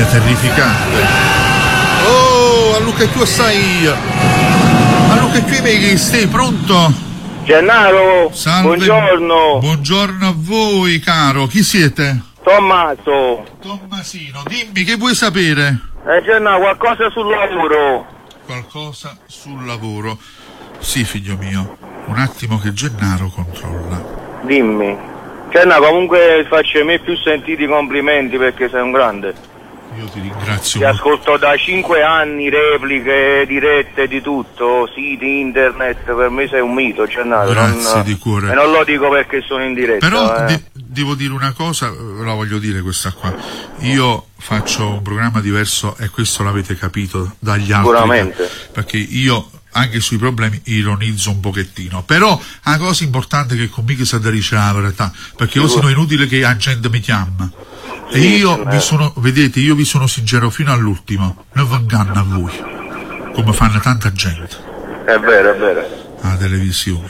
terrificante. Oh, a Luca tu stai. A Luca qui mi stai pronto? Gennaro, salve. Buongiorno. Buongiorno a voi, caro. Chi siete? Tommaso. Tommasino, dimmi, che vuoi sapere? Gennaro, qualcosa sul lavoro. Qualcosa sul lavoro. Sì, figlio mio. Un attimo che Gennaro controlla. Dimmi. Gennaro, comunque faccio i miei più sentiti complimenti perché sei un grande. Io ti ringrazio. Ti ascolto da 5 anni, repliche, dirette, di tutto, siti, internet, per me sei un mito, Gennaro. Grazie di cuore. E non lo dico perché sono in diretta. Però devo dire una cosa, la voglio dire questa qua. Io faccio un programma diverso e questo l'avete capito dagli altri. Sicuramente. Perché io anche sui problemi ironizzo un pochettino, però una cosa importante è che con me che sa da ricevere la verità, perché io sono inutile che la gente mi chiama. E io vi sono, vedete, io vi sono sincero fino all'ultimo, non venganno a voi, come fanno tanta gente. È vero, è vero. La televisione.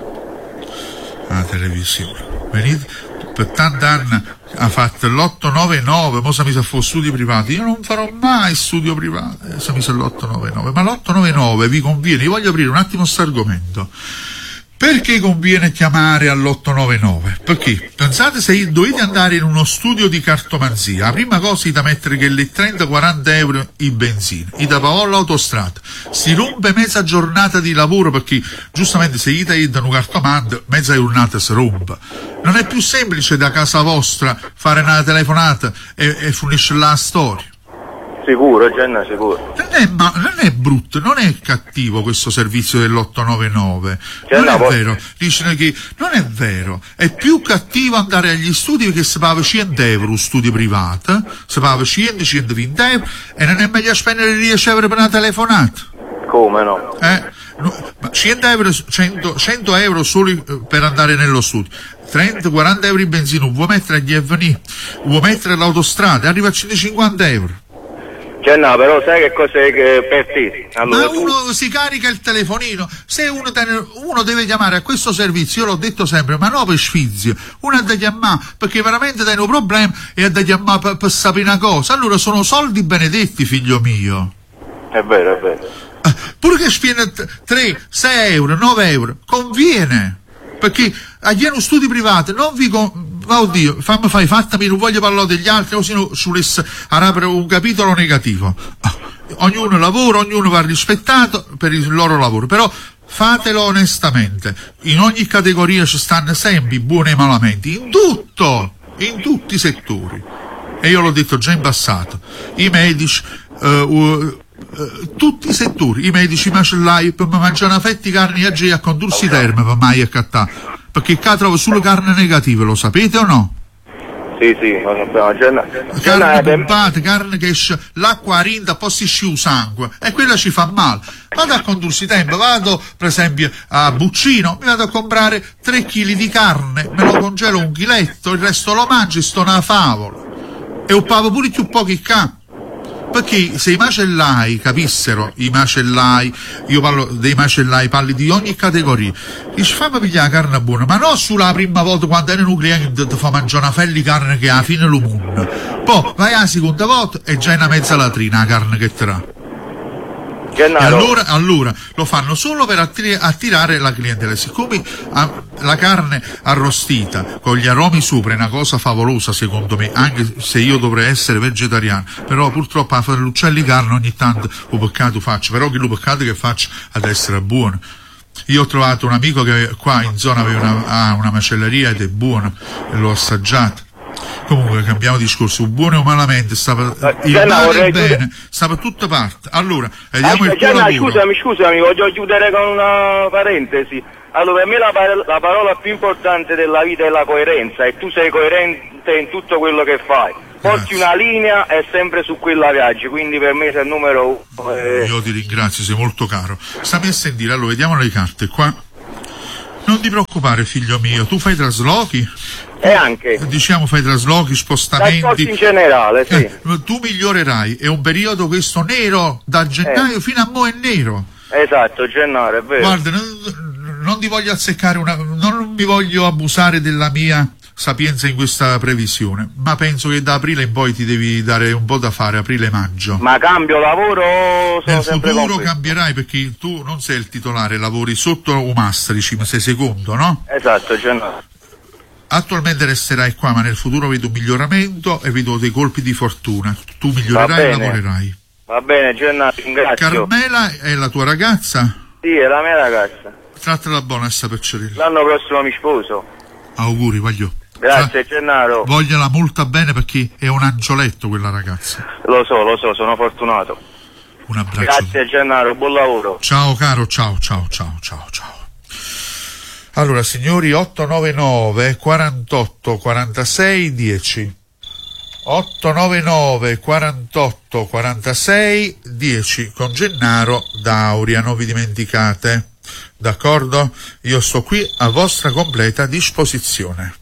Venite, per tanti anni ha fatto l'899, mo se mi sa fuori studi privati, io non farò mai studio privato, se mi sa l'899, ma l'899 vi conviene, io voglio aprire un attimo questo argomento. Perché conviene chiamare all'899? Perché pensate, se dovete andare in uno studio di cartomanzia, la prima cosa è da mettere che le 30-40 euro in benzina, i da pagare l'autostrada, si rompe mezza giornata di lavoro perché giustamente se gli dai da un cartomante mezza giornata si rompe. Non è più semplice da casa vostra fare una telefonata e finisce la storia. Sicuro, Genna, sicuro. Non è brutto, non è cattivo questo servizio dell'899. Non è vero, dicono che non è vero, è più cattivo andare agli studi perché si paga 100 euro studio privato, si paga 100-120 euro e non è meglio spendere 10 euro per una telefonata. Come no? Ma 100 euro solo per andare nello studio. 30-40 euro in benzina, vuoi mettere agli F&I, vuoi mettere l'autostrada, arriva a 150 euro. Cioè no, però sai che cos'è che per te? Allora, ma uno si carica il telefonino, se uno deve chiamare a questo servizio, io l'ho detto sempre, ma no per sfizio, uno ha da chiamare perché veramente hai un problema e ha da chiamare per sapere una cosa, allora sono soldi benedetti, figlio mio. È vero, è vero. Pure che spiene 3, 6 euro, 9 euro, conviene, perché agli uno studi privati non vi oddio, fattami, non voglio parlare degli altri, così sull'ess aprire un capitolo negativo. Ognuno lavora, ognuno va rispettato per il loro lavoro, però fatelo onestamente. In ogni categoria ci stanno sempre i buoni e i malamente, in tutti i settori. E io l'ho detto già in passato. I medici, tutti i settori, i medici macellai per mangiare una fetta di carne a condursi terme per mai accattare. Perché qua trovo solo carne negativa, lo sapete o no? Sì, lo sappiamo. Carne pompata, carne che esce l'acqua rinda, poi si sciù sangue, e quella ci fa male. Vado a condursi tempo, vado per esempio a Buccino, mi vado a comprare 3 kg di carne, me lo congelo 1 chiletto, il resto lo mangio e sto nella favola. E ho pago pure più pochi qua. Perché se i macellai capissero, i macellai, io parlo dei macellai, parli di ogni categoria, dice fammi pigliare la carne buona, ma non solo la prima volta quando è un cliente ti fa mangiare una fella di carne che alla fine lo mondo, poi vai alla seconda volta e già è una mezza latrina la carne che ti dà. E allora lo fanno solo per attirare la clientela. Siccome la carne arrostita con gli aromi sopra è una cosa favolosa secondo me, anche se io dovrei essere vegetariano, però purtroppo a fare l'uccello di carne ogni tanto un peccato faccio, però che lo peccato che faccio ad essere buono. Io ho trovato un amico che qua in zona aveva una macelleria ed è buono e l'ho assaggiato. Comunque cambiamo discorso, buono o malamente, stava il male e il bene, stava tutte parti. Allora, vediamo il tuo lavoro. Scusami, voglio chiudere con una parentesi. Allora, per me la parola più importante della vita è la coerenza, e tu sei coerente in tutto quello che fai. Porti una linea e sempre su quella viaggi, quindi per me sei il numero 1. Io ti ringrazio, sei molto caro. Stammi a sentire, allora, vediamo le carte qua. Non ti preoccupare, figlio mio, tu fai traslochi? E anche. Diciamo fai traslochi, spostamenti. In generale, sì. Tu migliorerai, è un periodo questo nero, da gennaio fino a mo' è nero. Esatto, gennaio, è vero. Guarda, non ti voglio azzeccare non mi voglio abusare della mia sapienza in questa previsione, ma penso che da aprile in poi ti devi dare un po' da fare, aprile-maggio. Ma cambio lavoro o sono Nel sempre futuro con questo? cambierai, perché tu non sei il titolare, lavori sotto Umastrici, ma sei secondo, no? Esatto, Gennaro. Attualmente resterai qua, ma nel futuro vedo un miglioramento e vedo dei colpi di fortuna. Tu Va migliorerai e bene. lavorerai. Va bene, Gennaro, ringrazio. Carmela è la tua ragazza? Sì, è la mia ragazza. Trattala buona sta pecciarella. L'anno prossimo mi sposo. Auguri, voglio. Grazie, Gennaro. Vogliala molto bene, perché è un angioletto quella ragazza. Lo so, sono fortunato. Un abbraccio. Grazie, Gennaro, buon lavoro. Ciao caro, ciao. Allora signori, 899 48 46 10. 899 48 46 10 con Gennaro Dauria, non vi dimenticate, d'accordo? Io sto qui a vostra completa disposizione.